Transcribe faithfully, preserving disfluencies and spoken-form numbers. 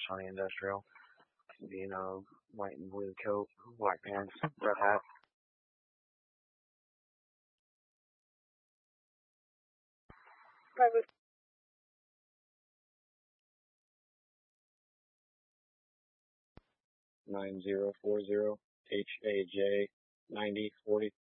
Shawnee Industrial. You know, white and blue coat, black pants, red hat. Nine zero four zero H A J ninety forty.